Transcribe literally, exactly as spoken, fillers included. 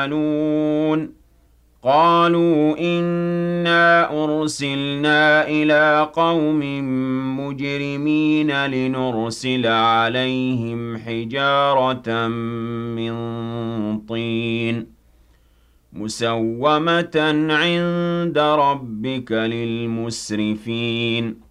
يعملون قالوا إنا أرسلنا إلى قوم مجرمين لنرسل عليهم حجارة من طين مسومة عند ربك للمسرفين